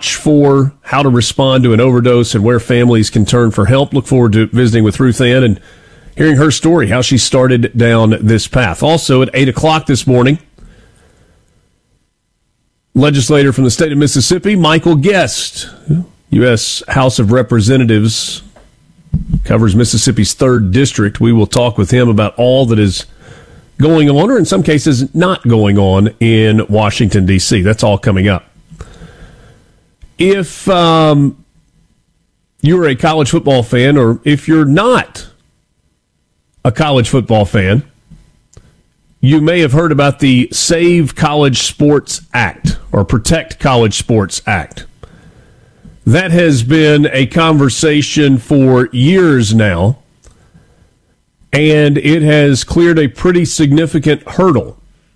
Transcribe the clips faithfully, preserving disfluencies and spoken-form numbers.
watch for, how to respond to an overdose, and where families can turn for help. Look forward to visiting with Ruth Ann and hearing her story, how she started down this path. Also at eight o'clock this morning, legislator from the state of Mississippi, Michael Guest, U S House of Representatives, covers Mississippi's third district. We will talk with him about all that is going on, or in some cases not going on, in Washington, D C That's all coming up. If um, you're a college football fan, or if you're not a college football fan, you may have heard about the Save College Sports Act, or Protect College Sports Act. That has been a conversation for years now, and it has cleared a pretty significant hurdle.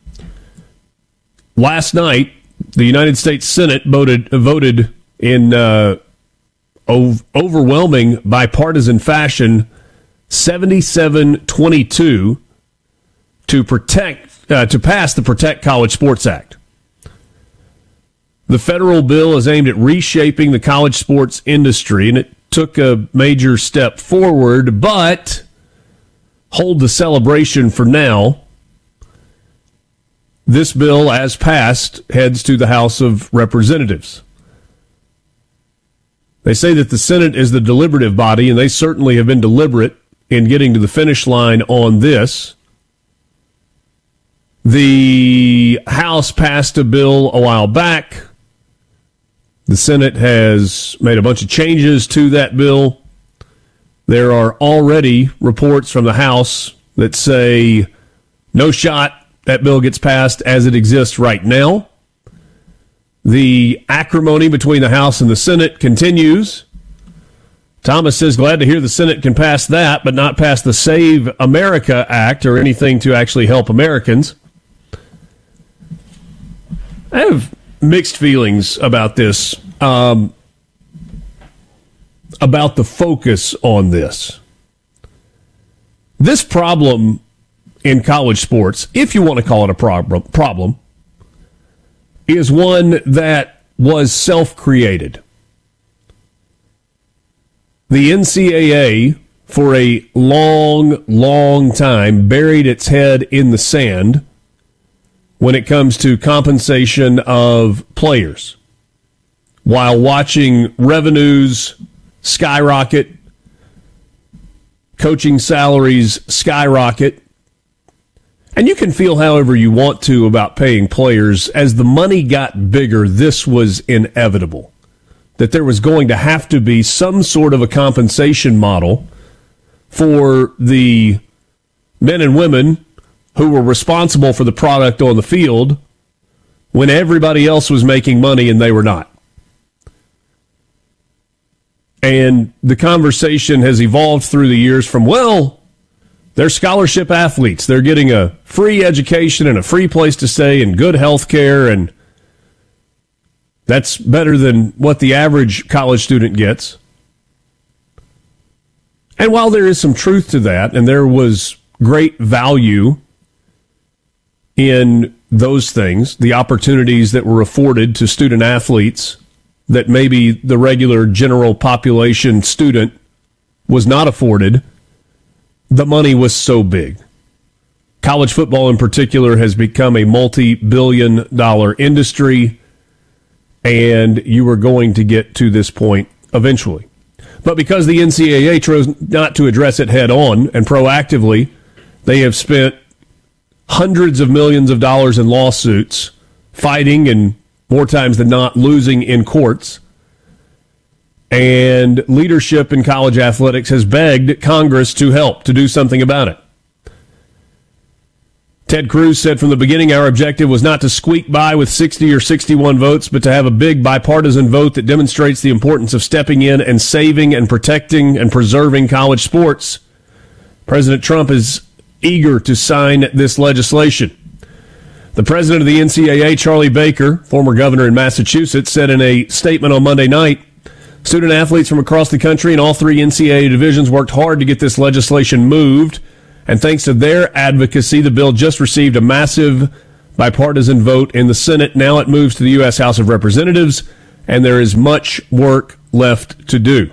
Last night, the United States Senate voted, voted in uh, ov- overwhelming bipartisan fashion, seventy-seven twenty-two, to protect uh, to pass the Protect College Sports Act. The federal bill is aimed at reshaping the college sports industry, and it took a major step forward, but hold the celebration for now. This bill, as passed, heads to the House of Representatives. They say that the Senate is the deliberative body, and they certainly have been deliberate in getting to the finish line on this. The House passed a bill a while back. The Senate has made a bunch of changes to that bill. There are already reports from the House that say no shot that bill gets passed as it exists right now. The acrimony between the House and the Senate continues. Thomas says, glad to hear the Senate can pass that, but not pass the Save America Act or anything to actually help Americans. I have mixed feelings about this, um, about the focus on this. This problem in college sports, if you want to call it a prob- problem, is one that was self-created. The N C double A, for a long, long time, buried its head in the sand when it comes to compensation of players, while watching revenues skyrocket, coaching salaries skyrocket. And you can feel however you want to about paying players. As the money got bigger, this was inevitable, that there was going to have to be some sort of a compensation model for the men and women who were responsible for the product on the field when everybody else was making money and they were not. And the conversation has evolved through the years from, well, they're scholarship athletes. They're getting a free education and a free place to stay and good health care, and that's better than what the average college student gets. And while there is some truth to that, and there was great value in those things, the opportunities that were afforded to student athletes that maybe the regular general population student was not afforded, the money was so big. College football in particular has become a multi-billion dollar industry, and you were going to get to this point eventually. But because the N C double A chose not to address it head on and proactively, they have spent hundreds of millions of dollars in lawsuits, fighting and more times than not losing in courts. And leadership in college athletics has begged Congress to help, to do something about it. Ted Cruz said from the beginning, our objective was not to squeak by with sixty or sixty-one votes, but to have a big bipartisan vote that demonstrates the importance of stepping in and saving and protecting and preserving college sports. President Trump is eager to sign this legislation. The president of the N C double A, Charlie Baker, former governor in Massachusetts, said in a statement on Monday night, student athletes from across the country in all three N C double A divisions worked hard to get this legislation moved, and thanks to their advocacy, the bill just received a massive bipartisan vote in the Senate. Now it moves to the U S House of Representatives, and there is much work left to do.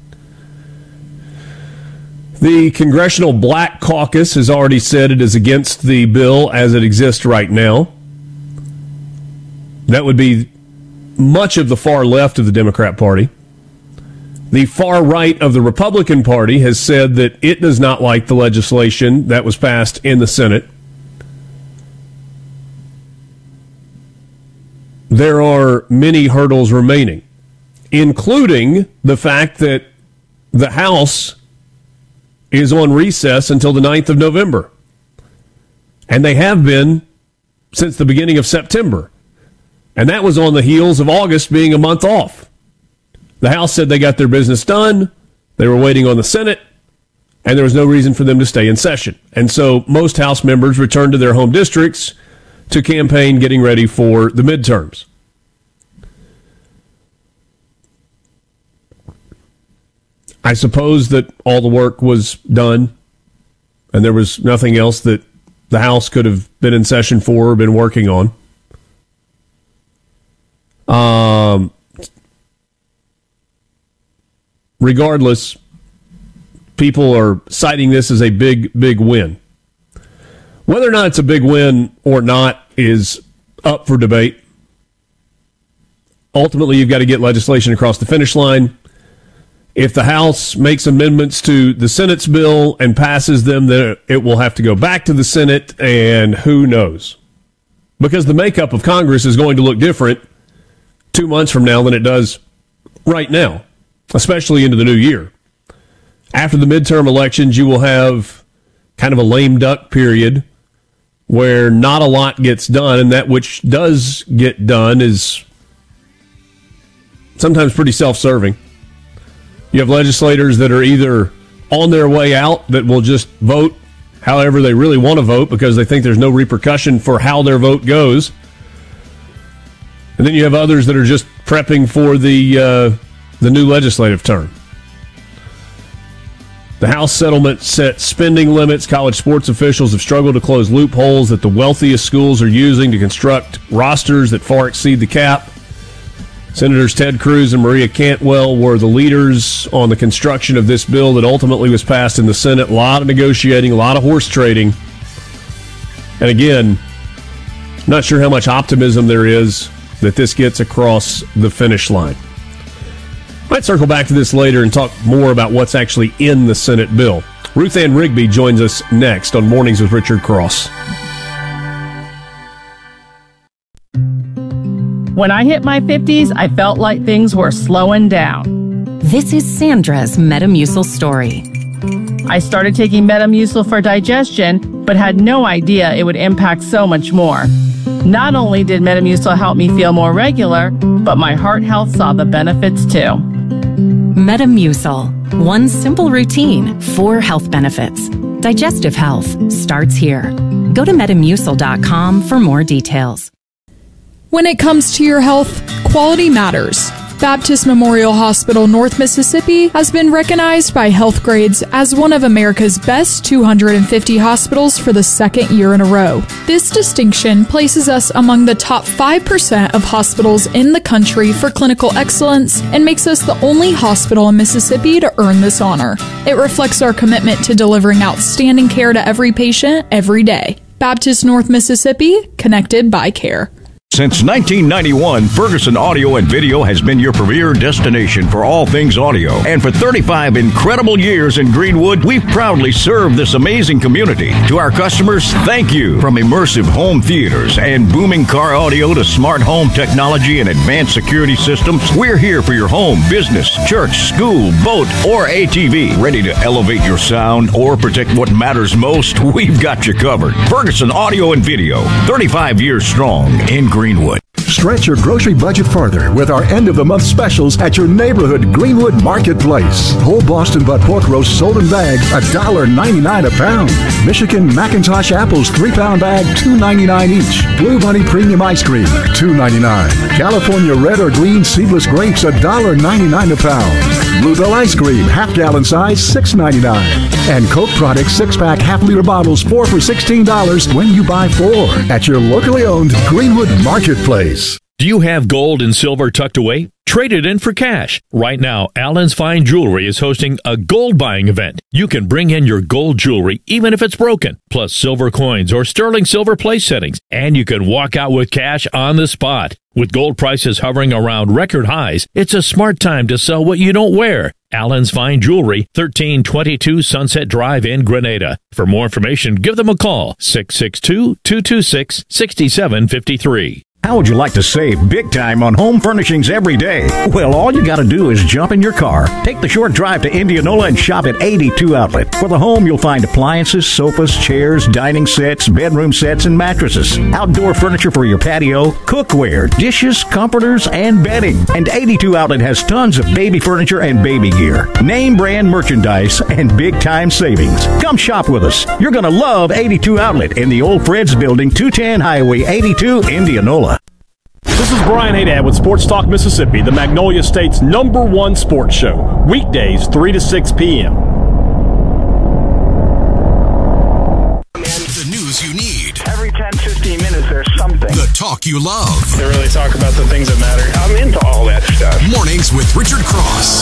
The Congressional Black Caucus has already said it is against the bill as it exists right now. That would be much of the far left of the Democrat Party. The far right of the Republican Party has said that it does not like the legislation that was passed in the Senate. There are many hurdles remaining, including the fact that the House is on recess until the ninth of November. And they have been since the beginning of September. And that was on the heels of August being a month off. The House said they got their business done. They were waiting on the Senate, and there was no reason for them to stay in session. And so most House members returned to their home districts to campaign getting ready for the midterms. I suppose that all the work was done, and there was nothing else that the House could have been in session for or been working on. Um, regardless, people are citing this as a big, big win. Whether or not it's a big win or not is up for debate. Ultimately, you've got to get legislation across the finish line. If the House makes amendments to the Senate's bill and passes them, then it will have to go back to the Senate, and who knows? Because the makeup of Congress is going to look different two months from now than it does right now, especially into the new year. After the midterm elections, you will have kind of a lame duck period where not a lot gets done, and that which does get done is sometimes pretty self-serving. You have legislators that are either on their way out that will just vote however they really want to vote because they think there's no repercussion for how their vote goes. And then you have others that are just prepping for the uh, the new legislative term. The House settlement set spending limits. College sports officials have struggled to close loopholes that the wealthiest schools are using to construct rosters that far exceed the cap. Senators Ted Cruz and Maria Cantwell were the leaders on the construction of this bill that ultimately was passed in the Senate. A lot of negotiating, a lot of horse trading. And again, not sure how much optimism there is that this gets across the finish line. Might circle back to this later and talk more about what's actually in the Senate bill. Ruth Ann Rigby joins us next on Mornings with Richard Cross. When I hit my fifties, I felt like things were slowing down. This is Sandra's Metamucil story. I started taking Metamucil for digestion, but had no idea it would impact so much more. Not only did Metamucil help me feel more regular, but my heart health saw the benefits too. Metamucil. One simple routine, four health benefits. Digestive health starts here. Go to metamucil dot com for more details. When it comes to your health, quality matters. Baptist Memorial Hospital North Mississippi has been recognized by Healthgrades as one of America's best two hundred fifty hospitals for the second year in a row. This distinction places us among the top five percent of hospitals in the country for clinical excellence and makes us the only hospital in Mississippi to earn this honor. It reflects our commitment to delivering outstanding care to every patient every day. Baptist North Mississippi, connected by care. Since nineteen ninety-one, Ferguson Audio and Video has been your premier destination for all things audio. And for thirty-five incredible years in Greenwood, we've proudly served this amazing community. To our customers, thank you. From immersive home theaters and booming car audio to smart home technology and advanced security systems, we're here for your home, business, church, school, boat, or A T V. Ready to elevate your sound or protect what matters most? We've got you covered. Ferguson Audio and Video, thirty-five years strong in Greenwood. Greenwood. Stretch your grocery budget further with our end-of-the-month specials at your neighborhood Greenwood Marketplace. Whole Boston butt pork roast sold in bag, one dollar ninety-nine a pound. Michigan McIntosh apples, three-pound bag, two ninety-nine each. Blue Bunny Premium Ice Cream, two ninety-nine. California red or green seedless grapes, one dollar ninety-nine a pound. Bluebell Ice Cream, half-gallon size, six ninety-nine. And Coke products, six-pack, half-liter bottles, four for sixteen dollars when you buy four at your locally owned Greenwood Marketplace. Do you have gold and silver tucked away? Trade it in for cash. Right now, Allen's Fine Jewelry is hosting a gold buying event. You can bring in your gold jewelry even if it's broken, plus silver coins or sterling silver place settings, and you can walk out with cash on the spot. With gold prices hovering around record highs, it's a smart time to sell what you don't wear. Allen's Fine Jewelry, thirteen twenty-two Sunset Drive in Grenada. For more information, give them a call, six six two, two two six, six seven five three. How would you like to save big time on home furnishings every day? Well, all you got to do is jump in your car, take the short drive to Indianola, and shop at eighty-two Outlet. For the home, you'll find appliances, sofas, chairs, dining sets, bedroom sets, and mattresses. Outdoor furniture for your patio, cookware, dishes, comforters, and bedding. And eighty-two Outlet has tons of baby furniture and baby gear. Name brand merchandise and big time savings. Come shop with us. You're going to love eighty-two Outlet in the Old Fred's Building, two ten Highway eighty-two, Indianola. This is Brian Haydad with Sports Talk Mississippi, the Magnolia State's number one sports show. Weekdays, three to six p.m. The news you need. Every ten, fifteen minutes, there's something. The talk you love. They really talk about the things that matter. I'm into all that stuff. Mornings with Richard Cross.